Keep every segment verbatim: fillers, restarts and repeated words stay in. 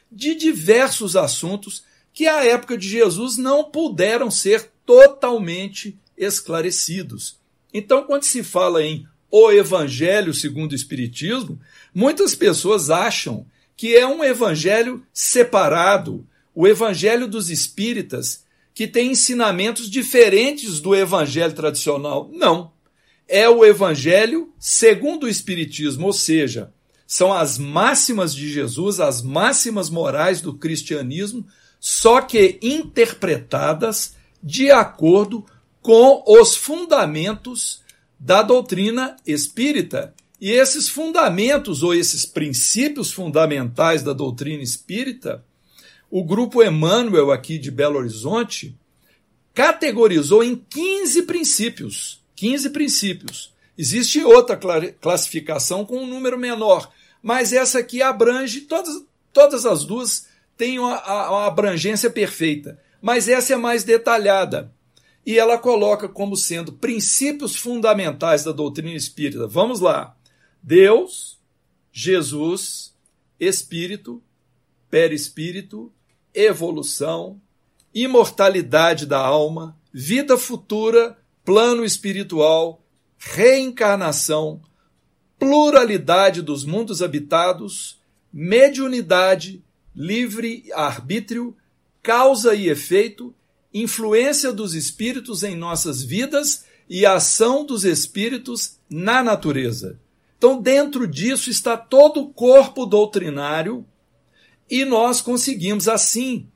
de diversos assuntos que à época de Jesus não puderam ser totalmente esclarecidos. Então, quando se fala em o Evangelho segundo o Espiritismo, muitas pessoas acham que é um evangelho separado, o Evangelho dos Espíritas, que tem ensinamentos diferentes do evangelho tradicional. Não. É o Evangelho segundo o Espiritismo, ou seja, são as máximas de Jesus, as máximas morais do cristianismo, só que interpretadas de acordo com os fundamentos da doutrina espírita. E esses fundamentos, ou esses princípios fundamentais da doutrina espírita, o Grupo Emmanuel aqui de Belo Horizonte categorizou em quinze princípios. quinze princípios. Existe outra classificação com um número menor, mas essa aqui abrange, todas, todas as duas têm uma, uma abrangência perfeita, mas essa é mais detalhada. E ela coloca como sendo princípios fundamentais da doutrina espírita. Vamos lá. Deus, Jesus, Espírito, Perispírito, evolução, imortalidade da alma, vida futura, plano espiritual, reencarnação, pluralidade dos mundos habitados, mediunidade, livre-arbítrio, causa e efeito, influência dos espíritos em nossas vidas e ação dos espíritos na natureza. Então, dentro disso está todo o corpo doutrinário e nós conseguimos, assim,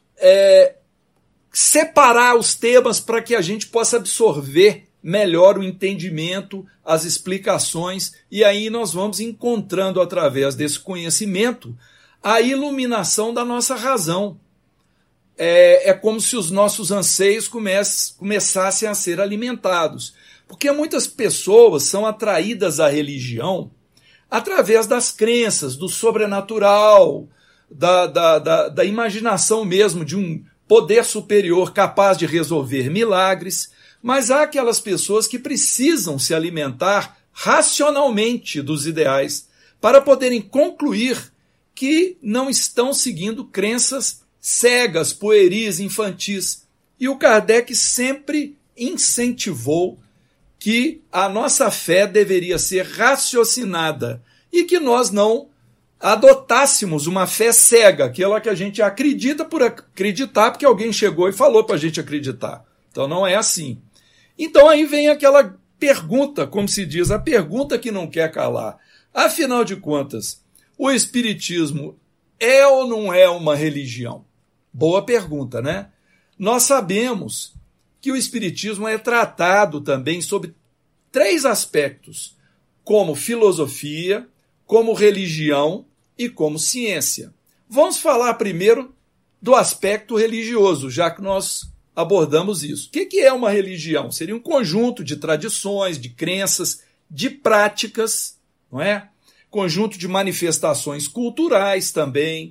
é, separar os temas para que a gente possa absorver melhor o entendimento, as explicações, e aí nós vamos encontrando, através desse conhecimento, a iluminação da nossa razão. É, é como se os nossos anseios comece, começassem a ser alimentados. Porque muitas pessoas são atraídas à religião através das crenças, do sobrenatural, da, da, da, da imaginação mesmo de um poder superior capaz de resolver milagres, mas há aquelas pessoas que precisam se alimentar racionalmente dos ideais para poderem concluir que não estão seguindo crenças cegas, pueris, infantis. E o Kardec sempre incentivou que a nossa fé deveria ser raciocinada e que nós não adotássemos uma fé cega, aquela que a gente acredita por acreditar, porque alguém chegou e falou para a gente acreditar. Então não é assim. Então aí vem aquela pergunta, como se diz, a pergunta que não quer calar. Afinal de contas, o Espiritismo é ou não é uma religião? Boa pergunta, né? Nós sabemos que o Espiritismo é tratado também sobre três aspectos, como filosofia, como religião e como ciência. Vamos falar primeiro do aspecto religioso, já que nós abordamos isso. O que é uma religião? Seria um conjunto de tradições, de crenças, de práticas, não é? Conjunto de manifestações culturais também.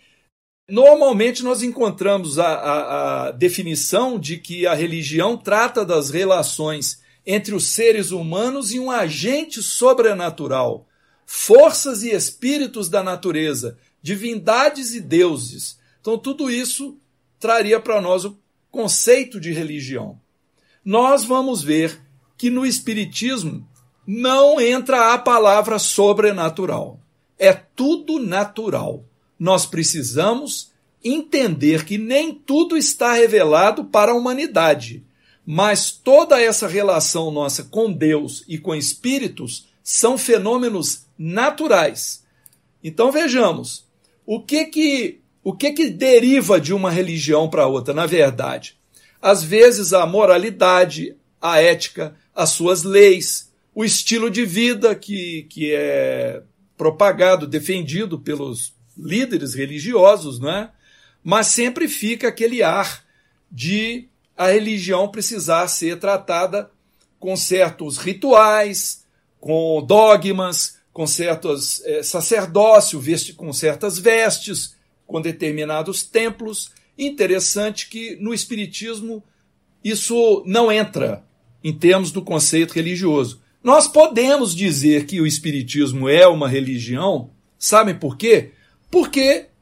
Normalmente nós encontramos a, a, a definição de que a religião trata das relações entre os seres humanos e um agente sobrenatural, forças e espíritos da natureza, divindades e deuses. Então tudo isso traria para nós o conceito de religião. Nós vamos ver que no Espiritismo não entra a palavra sobrenatural. É tudo natural. Nós precisamos entender que nem tudo está revelado para a humanidade, mas toda essa relação nossa com Deus e com espíritos são fenômenos naturais. Então vejamos, o que que, o que que deriva de uma religião para outra, na verdade? Às vezes a moralidade, a ética, as suas leis, o estilo de vida que, que é propagado, defendido pelos líderes religiosos, não é? Mas sempre fica aquele ar de a religião precisar ser tratada com certos rituais, com dogmas, com certos é, sacerdócio, veste, com certas vestes, com determinados templos. Interessante que no Espiritismo isso não entra em termos do conceito religioso. Nós podemos dizer que o Espiritismo é uma religião, sabem por quê? Porque